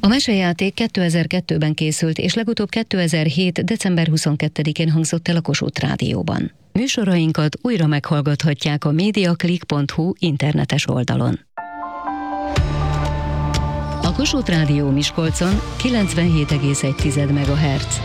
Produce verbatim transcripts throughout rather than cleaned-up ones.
A mesejáték kétezer-kettőben készült, és legutóbb kétezer-hét. december huszonkettedikén hangzott el a Kossuth Rádióban. Műsorainkat újra meghallgathatják a mediaclick pont hu internetes oldalon. A Kossuth Rádió Miskolcon kilencvenhét egész egy megahertz.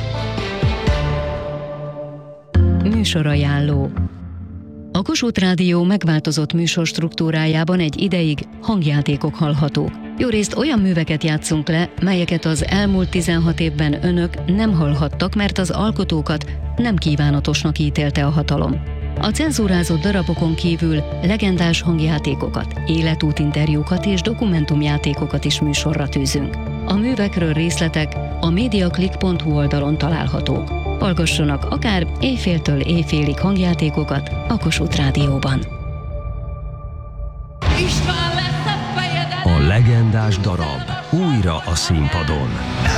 Műsorajánló. A Kossuth Rádió megváltozott műsorstruktúrájában egy ideig hangjátékok hallhatók. Jórészt olyan műveket játszunk le, melyeket az elmúlt tizenhat évben önök nem hallhattak, mert az alkotókat nem kívánatosnak ítélte a hatalom. A cenzúrázott darabokon kívül legendás hangjátékokat, életútinterjúkat és dokumentumjátékokat is műsorra tűzünk. A művekről részletek a mediaclick pont hu oldalon találhatók. Hallgassanak akár éjféltől éjfélig hangjátékokat a Kossuth Rádióban. A legendás darab újra a színpadon.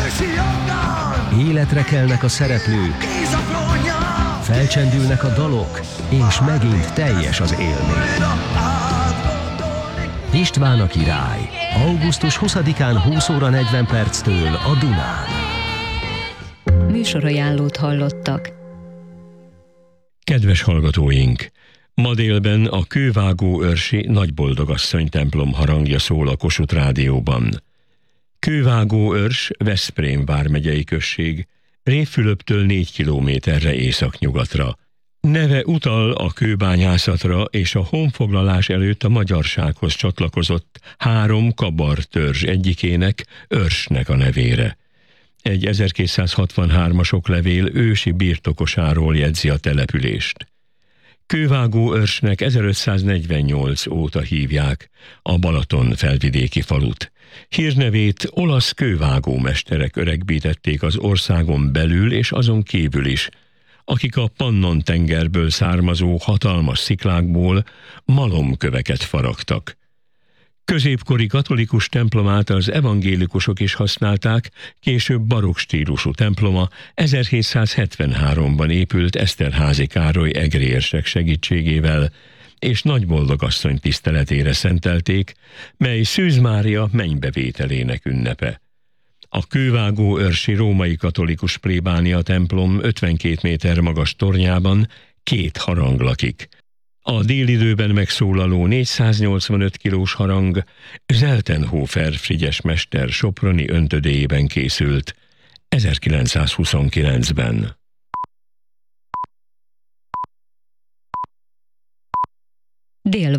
Életre kelnek a szereplők, felcsendülnek a dalok, és megint teljes az élmény. István a király, augusztus huszadikán húsz óra negyven perctől a Dunán. Műsorajánlót hallottak. Kedves hallgatóink! Ma délben a Kővágó-Örsi Nagyboldogasszony templom harangja szól a Kossuth Rádióban. Kővágó-Örs Veszprém vármegyei község, Révfülöptől négy kilométerre északnyugatra. Neve utal a kőbányászatra és a honfoglalás előtt a magyarsághoz csatlakozott három kabar törzs egyikének, Örsnek a nevére. Egy ezerkétszázhatvanhármas oklevél ősi birtokosáról jegyzi a települést. Kővágó-Örsnek ezerötszáznegyvennyolc óta hívják a Balaton felvidéki falut. Hírnevét olasz kővágómesterek öregbítették az országon belül és azon kívül is, akik a Pannon-tengerből származó hatalmas sziklákból malomköveket faragtak. Középkori katolikus templomát az evangélikusok is használták, később barokk stílusú temploma ezerhétszázhetvenháromban épült Eszterházy Károly egrérsek segítségével, és Nagyboldogasszony tiszteletére szentelték, mely Szűz Mária mennybevételének ünnepe. A Kővágó-Örsi római katolikus plébánia templom ötvenkét méter magas tornyában két harang lakik. A délidőben megszólaló négyszáznyolcvanöt kilós harang Zeltenhofer Frigyes mester soproni öntödéjében készült ezerkilencszázhuszonkilencben. Dél